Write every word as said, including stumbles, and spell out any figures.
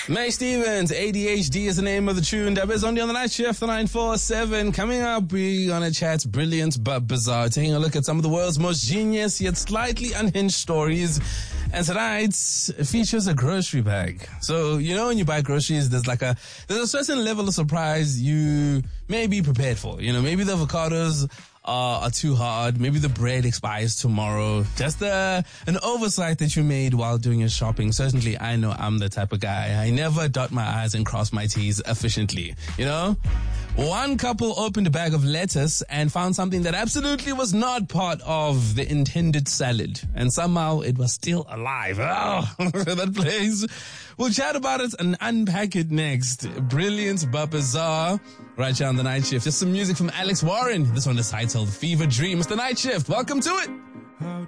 May Stevens, A D H D is the name of the tune. That is only on the night shift, the nine four seven. Coming up, we're gonna chat brilliant but bizarre, taking a look at some of the world's most genius yet slightly unhinged stories. And tonight features a grocery bag. So, you know, when you buy groceries, there's like a, there's a certain level of surprise you may be prepared for. You know, maybe the avocados Uh, are too hard. Maybe the bread expires tomorrow. Just uh, an oversight that you made while doing your shopping. Certainly, I know I'm the type of guy. I never dot my I's and cross my T's efficiently. You know? One couple opened a bag of lettuce and found something that absolutely was not part of the intended salad. And somehow it was still alive. Oh, that place. We'll chat about it and unpack it next. Brilliant but bizarre. Right here on The Night Shift. Just some music from Alex Warren. This one is titled Fever Dream. It's The Night Shift. Welcome to it.